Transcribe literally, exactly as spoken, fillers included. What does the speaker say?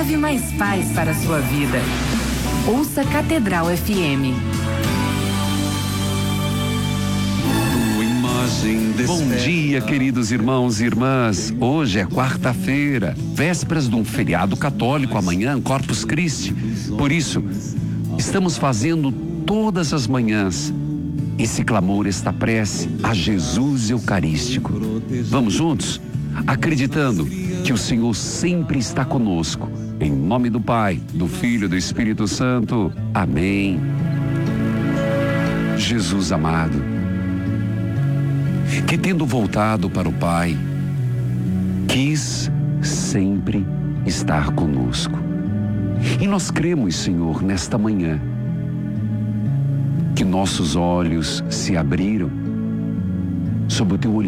leve mais paz para a sua vida. Ouça Catedral F M. Bom dia, queridos irmãos e irmãs. Hoje é quarta-feira, vésperas de um feriado católico, amanhã, Corpus Christi. Por isso, estamos fazendo todas as manhãs esse clamor, esta prece a Jesus Eucarístico. Vamos juntos? Acreditando que o Senhor sempre está conosco. Em nome do Pai, do Filho e do Espírito Santo. Amém. Jesus amado, que tendo voltado para o Pai, quis sempre estar conosco. E nós cremos, Senhor, nesta manhã, que nossos olhos se abriram sob o teu olhar.